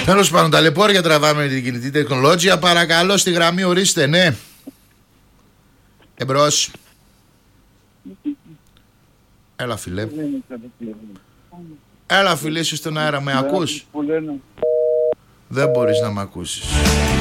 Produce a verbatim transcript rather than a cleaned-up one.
Τέλος πάντων, τα λεπόρια τραβάμε με την κινητή τεχνολογία. Παρακαλώ, στη γραμμή ορίστε, ναι. Εμπρός. Έλα φίλε. Έλα φίλε, είσαι στον αέρα, με ακούς? Δεν μπορείς να με ακούσεις.